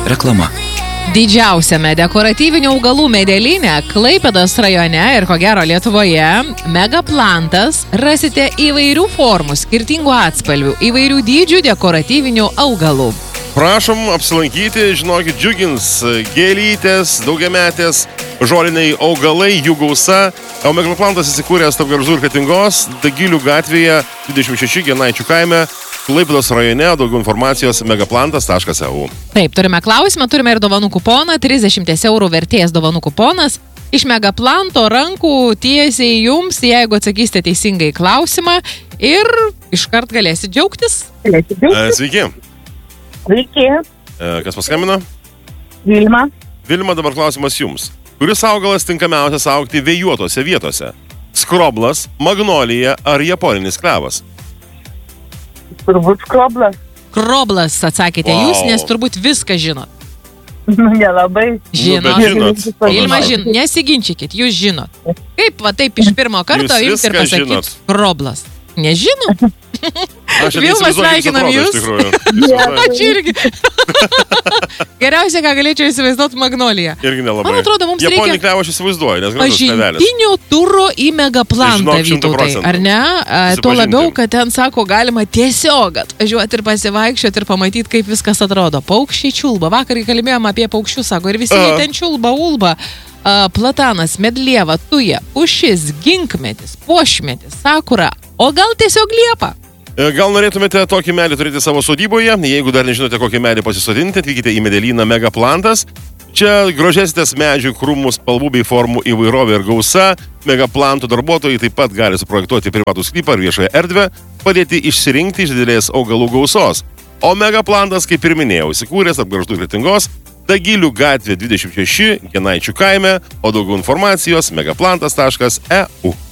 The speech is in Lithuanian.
Reklama. Didžiausiame dekoratyvinių augalų medelyne Klaipėdos rajone ir ko gero Lietuvoje Megaplantas rasite įvairių formų, skirtingų atspalvių, įvairių dydžių dekoratyvinių augalų. Prašom apsilankyti, žinokit, džiugins gėlytės, daugiametės, žoliniai augalai, jų gausa. O Megaplantas įsikūręs tarp Garžų ir Kretingos, Dagilių gatvėje 26 Genaičių kaime, Klaipėdos rajone. Daugiau informacijos megaplantas.eu. Taip, turime klausimą, turime ir dovanų kuponą, 30 eurų vertės dovanų kuponas. Iš Megaplanto rankų tiesiai jums, jeigu atsakysite teisingai klausimą ir iškart galėsite džiaugtis. Sveiki. Sveiki. Kas paskambino? Vilma. Vilma, dabar klausimas jums. Kuris augalas tinkamiausias augti vėjuotose vietose? Skroblas, magnolija ar japoninis klevas? Turbūt skroblas. Kroblas, atsakėte jūs, nes turbūt viską žinot. Nelabai. Žinot. Ilma, nesiginčykit, jūs žinot. Kaip va taip iš pirmo karto jums ir pasakyt kroblas? Nežinot? Vilma, sveikinam jūs. Aš irgi. Geriausia, ką galėčiau įsivaizduoti, magnolija. Irgi nelabai. Man atrodo, mums reikia japoninį klevą aš įsivaizduoju, nes gražus klevelis. Pažintinio turo į Megaplantą, Vytautai, ar ne? Tuo labiau, kad ten, sako, galima tiesiog atvažiuoti ir pasivaikščioti ir pamatyti, kaip viskas atrodo. Paukščiai čiulba. Vakar kalbėjom apie paukščius, sako, ir visi ten čiulba, ulba. Platanas, medlieva, tuja, pušis, ginkmetis, pošmetis, sakura, o gal tiesiog liepa? Gal norėtumėte tokį medį turėti savo sodyboje? Jeigu dar nežinote, kokį medį pasisodinti, atvykite į medelyną Megaplantas. Čia grožėsitės medžių, krūmų, spalvų bei formų įvairovė ir gausa. Megaplanto darbuotojai taip pat gali suprojektuoti privatų sklypą ar viešąją erdvę, padėti išsirinkti iš didelės augalų gausos. O Megaplantas, kaip ir minėjau, įsikūręs tarp Garžų ir Kretingos, Dagilių gatvė 26 Genaičių kaime, o daugiau informacijos megaplantas.eu.